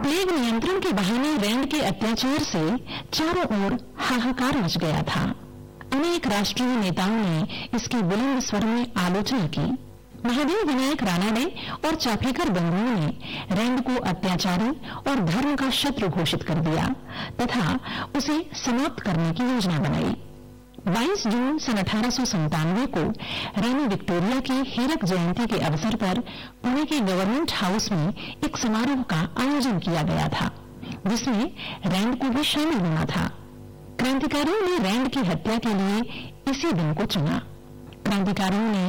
Plague नियंत्रण के बहाने रैंड के अत्याचार से चारों ओर हाहाकार मच गया था। अनेक राष्ट्रीय नेताओं ने इसकी बुलंद स्वर में आलोचना की। महादेव विनायक रानडे और चाफेकर बंधुओं ने रैंड को अत्याचारी और धर्म का शत्रु घोषित कर दिया तथा उसे समाप्त करने की योजना बनाई। 22 जून सन 1897 को रानी विक्टोरिया की हीरक जयंती के अवसर पर पुणे के गवर्नमेंट हाउस में एक समारोह का आयोजन किया गया था, जिसमें रैंड को भी शामिल होना था। क्रांतिकारियों ने रैंड की हत्या के लिए इसी दिन को चुना। क्रांतिकारियों ने